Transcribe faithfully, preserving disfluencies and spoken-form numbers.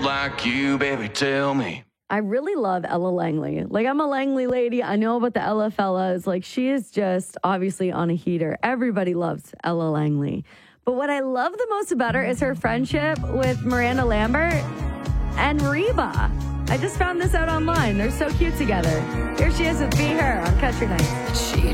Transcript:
Like you, baby, tell me. I really love Ella Langley. Like, I'm a Langley lady. I know about the Ella fellas. Like, she is just obviously on a heater. Everybody loves Ella Langley. But what I love the most about her is her friendship with Miranda Lambert and Reba. I just found this out online. They're so cute together. Here she is with Be Her on Country Nights. She